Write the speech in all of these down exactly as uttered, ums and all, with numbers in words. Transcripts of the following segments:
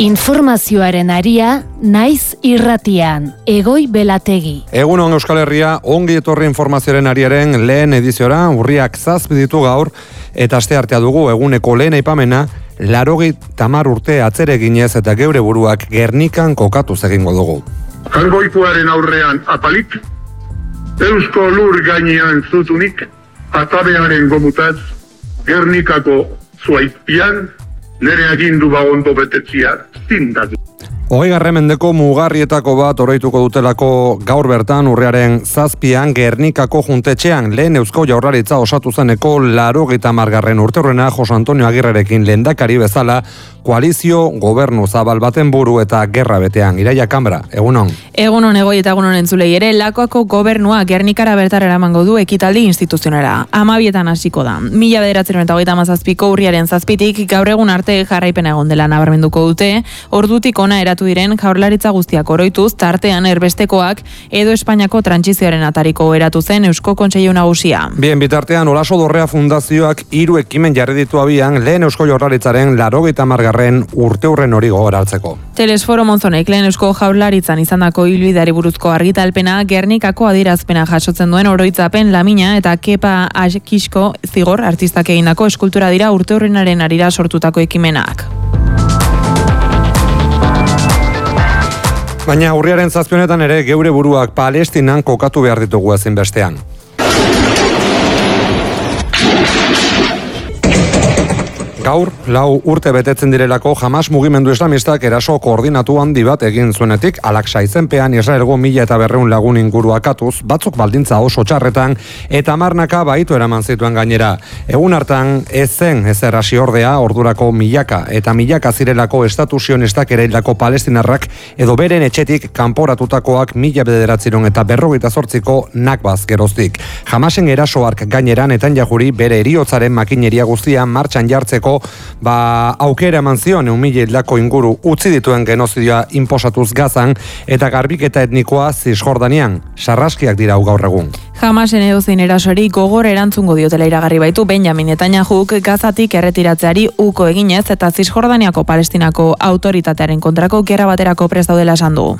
Informazioaren aria, naiz irratian, Egoi Belategi. Egunon Euskal Herria, ongi etorri informazioaren ariaren lehen ediziora, urriak zazpi ditu gaur, eta asteartea dugu eguneko lehen aipamena, larogeita hamar urte atzereginez eta geure buruak Gernikan kokatuz egingo dugu. Jangoikoaren aurrean apalik, eusko lur gainean zutunik, atabearen gomutaz, Gernikako zuaizpian, nere agindu ba ondo betetzia zindatu. Hogeigarren mendeko mugarrietako bat oroituko dutelako gaur bertan urriaren zazpian Gernikako juntetxean lehen Eusko Jaurlaritza osatu zeneko laurogeita hamargarren urteurrena Jose Antonio Agirrerekin lehendakari bezala koalizio gobernu zabal baten buru eta gerra betean. Iraia Kambra, egunon. Egunon Egoi eta egunon entzulei ere, Lakoako gobernua Gernikara bertara eramango du ekitaldi instituzionera. Amabietan hasiko da. Mila bederatzen eta hogeita hamazazpiko urriaren zazpitik gaur egun arte jarraipena egon dela nabarmenduko dute, ordutik ona eratu diren Jaurlaritza guztiak oroituz, tartean erbestekoak edo Espainiako trantsizioaren atariko eratu zen Eusko Kontseilu Nagusia. Bien, bitartean Olaso Dorrea Fundazioak hiru ekimen jarri ditu abian lehen Eusko Jaurlaritzaren laurogeita hamargarren urteurren hori gogorartzeko. Telesforo Monzonek lehen Eusko Jaurlaritzan izandako ibilbideari buruzko argitalpena Gernikako adierazpena jasotzen duen oroitzapen lamina eta Kepa Akisko zigor artistak egindako eskultura dira urteurrenaren arira sortutako ekimenak. Baina urriaren zazpionetan ere geure buruak Palestinan kokatu behar ditugu ezin bestean. Gaur, lau urte betetzen direlako Hamas mugimendu islamistak eraso koordinatu handi bat egin zuenetik, Al-Aqsa izenpean Israelgo mila eta berreun lagun inguru akatuz, batzuk baldintza oso txarretan, eta hamarnaka baitu eraman zituen gainera. Egun hartan, ez zen ezer hasi ordea, ordurako milaka, eta milaka zirelako estatu sionistak ereildako palestinarrak, edo beren etxetik kanporatutakoak mila bederatziron eta berrogeita zortziko nakbaz geroztik. Hamasen erasoark gainera Netanyahuri bere heriotzaren makineria guztia martxan jartzeko ba aukera eman zion ehun mila hildako inguru utzi dituen genozidioa inposatuz Gazan eta garbiketa etnikoa Zisjordanian. Sarraskiak dira gaur egun. Hamasen edozein erasori gogor erantzungo diotela iragarri baitu Benjamin Netanyahuk Gazatik erretiratzeari uko eginez eta Zisjordaniako Palestinako autoritatearen kontrako gerra baterako prest daudela esan du.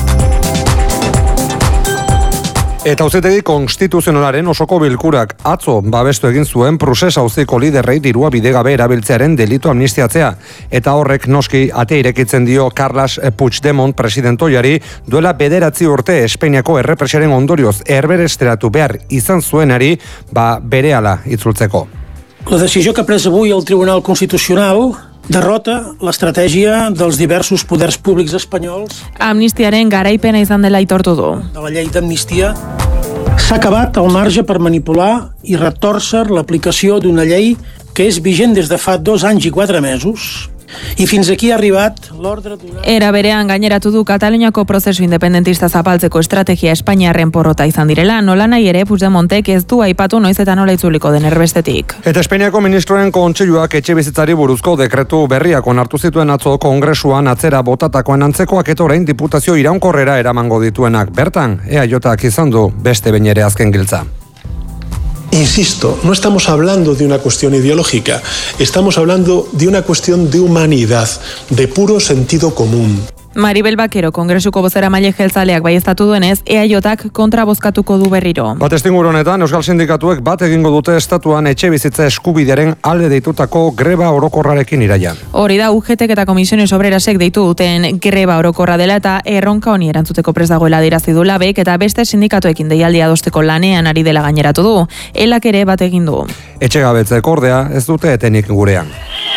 Eta auzitegi konstituzionalaren osoko bilkurak atzo babestu egin zuen Prusés auziko liderrei dirua bidegabe erabiltzearen delitu amnistiatzea. Eta horrek noski ate irekitzen dio Carles Puigdemont presidentoiari duela bederatzi urte Espainiako errepresiaren ondorioz erberesteratu behar izan zuenari ba berehala itzultzeko. La decisió que ha pres avui el Tribunal Constitucional derrota l'estratègia dels diversos poders públics espanyols. Amnistiaren garaipena izan dela aitortu du. De la llei d'amnistia s'ha acabat el marge per manipular i retòrcer l'aplicació d'una llei que és vigent des de fa dos anys i quatre mesos. I fins aquí ha arribat l'ordre donat. Era berean gaineratu du Kataluniako prozesu independentista zapaltzeko estrategia Espainiarren porrota izan direla, nolanahi ere Puigdemontek ez du aipatu noiz eta nola itzuliko den erbestetik. Eta Espainiako ministroen kontseiluak etxebizitzari buruzko dekretu berriak onartu zituen atzo Kongresuan atzera botatakoan antzekoak eta orain diputazio iraunkorrera eramango dituenak. Bertan, E A Jak izan du beste behin ere azken giltza. Insisto, no estamos hablando de una cuestión ideológica, estamos hablando de una cuestión de humanidad, de puro sentido común. Maribel Bakero, Kongresuko bozeramaile jeltzaleak baieztatu duenez, E A Jak kontra bozkatuko du berriro. Bat estinguru honetan, Euskal Sindikatuek bat egingo dute estatuan etxe bizitza eskubidearen alde deitutako greba orokorrarekin Iraia. Hori da, U G T eta Komisiones Obrerasek deitu duten greba orokorra dela eta erronka honi erantzuteko prest dagoela adierazi du Labek eta beste sindikatuekin deialdia adosteko lanean ari dela gaineratu du. Elak ere bat egin du. Etxegabetzek ordea ez dute etenik gurean.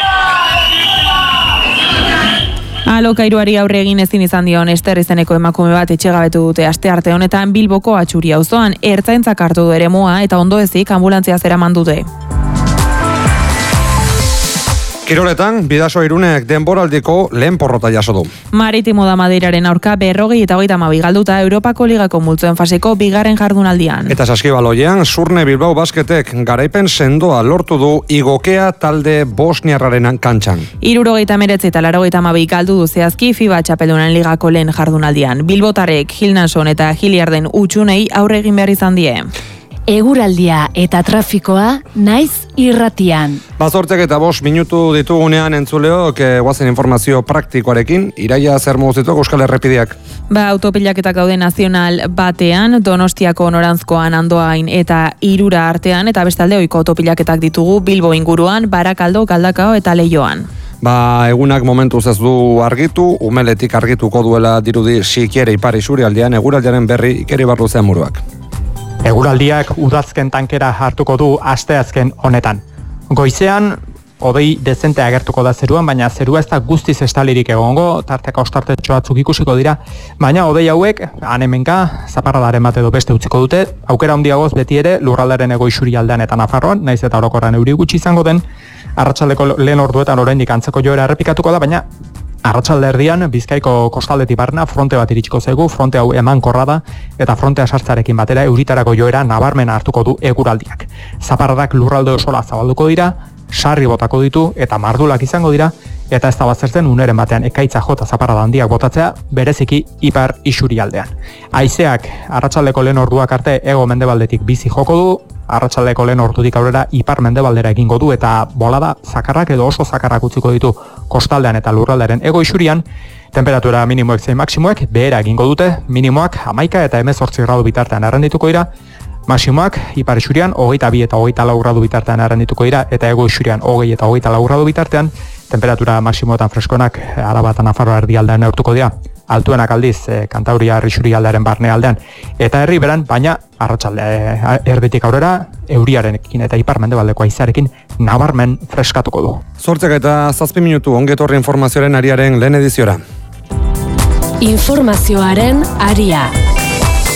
Alokairuari aurre egin ezin izan dion Ester izeneko emakume bat etxegabetu dute astearte honetan Bilboko Atxuri auzoan ertzaintzak hartu du eremua eta ondoezik anbulantzia zeraman dute. Kiroletan, Bidasoa Irunek denboraldiko lehen porrota jaso du. Maritimo da Madeiraren aurka berrogei eta hogeita hamabi galduta Europako Ligako multzoen faseko bigarren jardunaldian. Eta saskibaloian, Surne Bilbao Basketek garaipen sendoa lortu du igokea talde bosniarraren kantxan. Hirurogeita hemeretzi eta laurogeita hamabi galdu du zehazki FIBA Txapeldunan Ligako lehen jardunaldian. Bilbotarrek Gil Nason eta Giliarden utxunei aurre egin behar izan die. Eguraldia eta trafikoa naiz irratian. Bazortzek eta bost minutu ditugunean entzuleok e, guazen informazio praktikoarekin, iraia zer moduzituk Euskal Errepideak. Ba, autopilaketak daude nazional batean, Donostiako Norantzkoan, Andoain eta Irura artean, eta bestalde ohiko autopilaketak ditugu Bilbo inguruan, Barakaldo, Galdakao eta Leioan. Ba, egunak momentuz ez du argitu, umeletik argituko duela dirudi sikiere ipar isurialdean, eguraldiaren berri Ikeri Barluzean muruak. Eguraldiak udazken tankera hartuko du asteazken honetan. Goizean, hodei dezente agertuko da zeruan, baina zerua ez da guztiz estalirik egongo, tarteka ostartetxo batzuk ikusiko dira, baina hodei hauek, hanemenka, zaparradaren bat edo beste utziko dute, aukera handiagoz beti ere lurraldaren ego isurialdean eta Nafarroan, naiz eta orokorran euri gutxi izango den, arratsaldeko lehen orduetan oraindik antzeko joera errepikatuko da, baina arratsalde erdian Bizkaiko kostaldetik barna fronte bat iritsiko zaigu, fronte hau emankorra da eta frontea sartzarekin batera euritarako joera nabarmena hartuko du eguraldiak. Zaparradak lurralde osola zabalduko dira, sarri botako ditu eta mardulak izango dira, eta ez da bazertzen uneren batean ekaitza jota zaparrada handiak botatzea, bereziki ipar isurialdean. Haizeak arratsaldeko lehen orduak arte hego mendebaldetik bizi joko du, arratsaldeko lehen ordutik aurrera ipar mendebaldera egingo du eta bolada zakarrak edo oso zakarrak utziko ditu kostaldean eta lurraldearen ego isurian. Temperatura minimoek zein maksimoek behera egingo dute, minimoak hamaika eta hemezortzi gradu bitartean errendituko dira, maximoak ipar isurian hogeita bi eta hogeita lau gradu bitartean errendituko dira eta ego isurian hogei eta hogeita lau gradu bitartean, temperatura maximoetan freskonak Araba eta Nafarroa erdialdean neurtuko dira. Altuenak aldiz, e, Kantauria Risurialdearen barne aldean eta herri beran, baina arratsalde e, erditik aurrera euriarekin eta ipar mendebaldeko haizearekin nabarmen freskatuko du. Zortzek eta zazpi minutu ongetorri informazioaren ariaren lehen ediziora. Informazioaren aria.